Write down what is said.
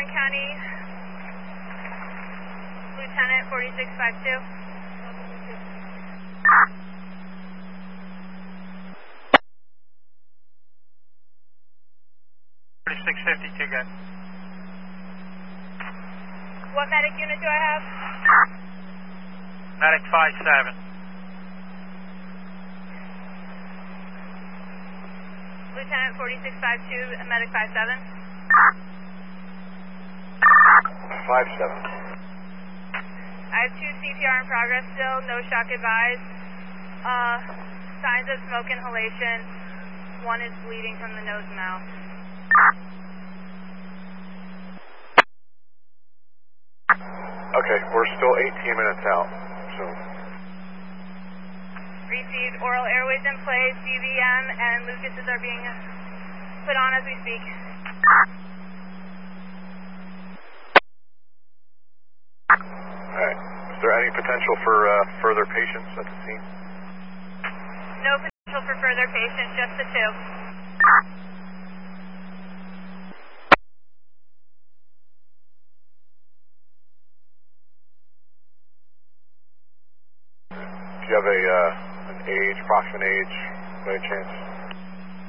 Warren County, Lieutenant 4652. 4652, good. What medic unit do I have? Medic 57. Lieutenant 4652 and medic 57. 57. I have 2 CPR in progress still, no shock advised. Signs of smoke inhalation. 1 is bleeding from the nose and mouth. Okay, we're still 18 minutes out, so. Received oral airways in place, CVM and Lucas's are being put on as we speak. Alright, is there any potential for further patients at the scene? No potential for further patients, just the 2. Do you have an age, approximate age, by any chance?